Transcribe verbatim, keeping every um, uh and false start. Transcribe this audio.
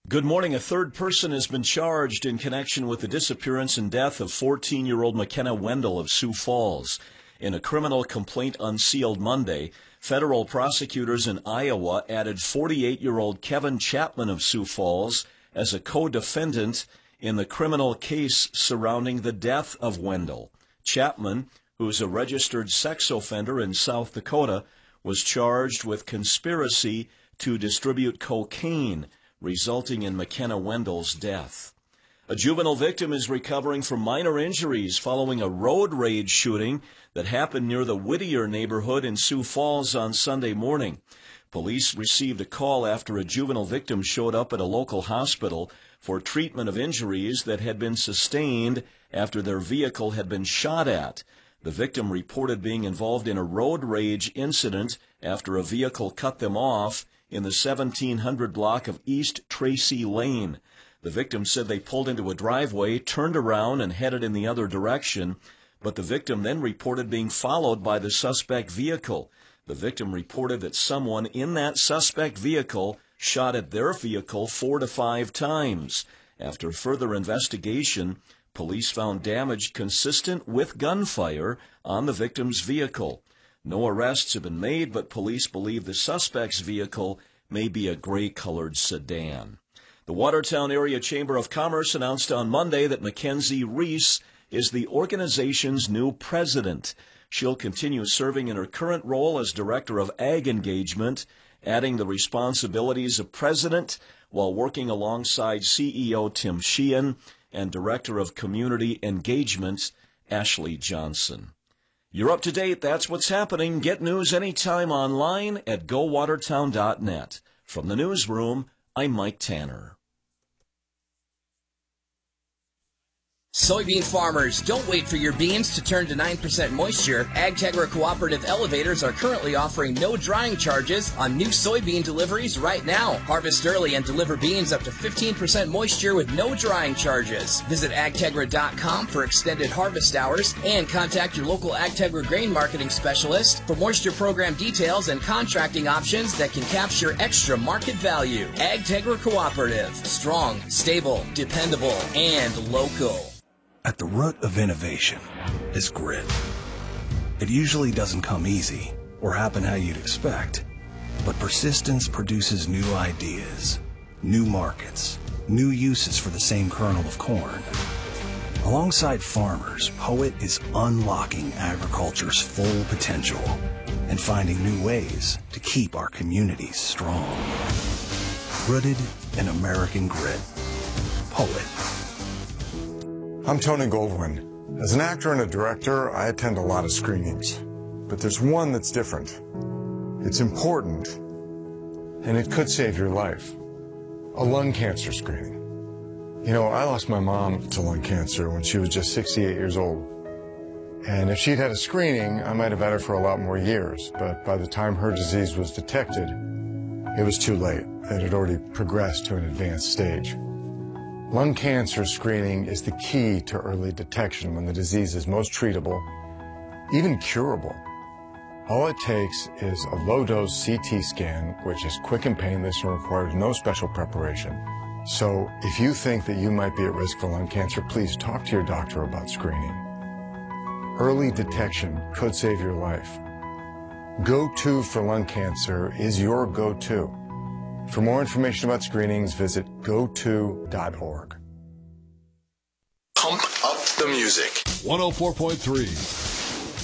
Good morning. A third person has been charged in connection with the disappearance and death of fourteen-year-old McKenna Wendell of Sioux Falls. In a criminal complaint unsealed Monday, federal prosecutors in Iowa added forty-eight-year-old Kevin Chapman of Sioux Falls as a co-defendant in the criminal case surrounding the death of Wendell. Chapman, who is a registered sex offender in South Dakota, was charged with conspiracy to distribute cocaine, resulting in McKenna Wendell's death. A juvenile victim is recovering from minor injuries following a road rage shooting that happened near the Whittier neighborhood in Sioux Falls on Sunday morning. Police received a call after a juvenile victim showed up at a local hospital for treatment of injuries that had been sustained after their vehicle had been shot at. The victim reported being involved in a road rage incident after a vehicle cut them off in the seventeen hundred block of East Tracy Lane. The victim said they pulled into a driveway, turned around, and headed in the other direction, but the victim then reported being followed by the suspect vehicle. The victim reported that someone in that suspect vehicle shot at their vehicle four to five times. After further investigation, police found damage consistent with gunfire on the victim's vehicle. No arrests have been made, but police believe the suspect's vehicle may be a gray-colored sedan. The Watertown Area Chamber of Commerce announced on Monday that Mackenzie Reese is the organization's new president. She'll continue serving in her current role as Director of Ag Engagement, adding the responsibilities of president while working alongside C E O Tim Sheehan and Director of Community Engagement Ashley Johnson. You're up to date. That's what's happening. Get news anytime online at go watertown dot net. From the newsroom, I'm Mike Tanner. Soybean farmers, don't wait for your beans to turn to nine percent moisture. AgTegra Cooperative Elevators are currently offering no drying charges on new soybean deliveries right now. Harvest early and deliver beans up to fifteen percent moisture with no drying charges. Visit agtegra dot com for extended harvest hours and contact your local AgTegra grain marketing specialist for moisture program details and contracting options that can capture extra market value. AgTegra Cooperative. Strong, stable, dependable, and local. At the root of innovation is grit. It usually doesn't come easy or happen how you'd expect, but persistence produces new ideas, new markets, new uses for the same kernel of corn. Alongside farmers, Poet is unlocking agriculture's full potential and finding new ways to keep our communities strong. Rooted in American grit. Poet. I'm Tony Goldwyn. As an actor and a director, I attend a lot of screenings. But there's one that's different. It's important, and it could save your life. A lung cancer screening. You know, I lost my mom to lung cancer when she was just sixty-eight years old. And if she'd had a screening, I might have had her for a lot more years. But by the time her disease was detected, it was too late. It had already progressed to an advanced stage. Lung cancer screening is the key to early detection when the disease is most treatable, even curable. All it takes is a low-dose C T scan, which is quick and painless and requires no special preparation. So if you think that you might be at risk for lung cancer, please talk to your doctor about screening. Early detection could save your life. Go to for lung cancer is your go-to. For more information about screenings, visit go to dot org. Pump up the music. one oh four point three